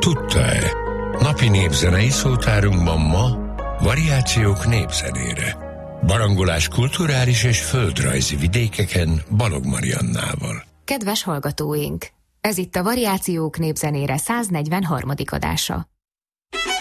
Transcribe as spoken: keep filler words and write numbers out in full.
Tudta-e? Napi népzenei szótárunkban ma variációk népzenére. Barangolás kulturális és földrajzi vidékeken Balog Mariannával. Kedves hallgatóink! Ez itt a Variációk népzenére száznegyvenharmadik adása.